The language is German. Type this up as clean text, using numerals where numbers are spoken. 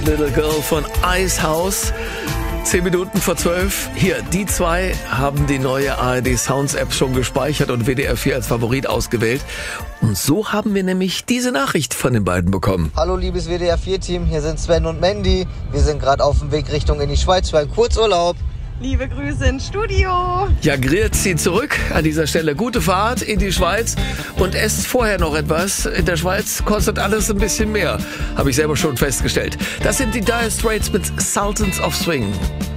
Little Girl von Icehouse. 10 Minuten vor 12. Hier, die zwei haben die neue ARD Sounds App schon gespeichert und WDR 4 als Favorit ausgewählt. Und so haben wir nämlich diese Nachricht von den beiden bekommen. Hallo liebes WDR 4 Team, hier sind Sven und Mandy. Wir sind gerade auf dem Weg Richtung in die Schweiz für einen Kurzurlaub. Liebe Grüße ins Studio. Ja, grüezi zurück. An dieser Stelle gute Fahrt in die Schweiz und esst vorher noch etwas. In der Schweiz kostet alles ein bisschen mehr. Habe ich selber schon festgestellt. Das sind die Dire Straits mit Sultans of Swing.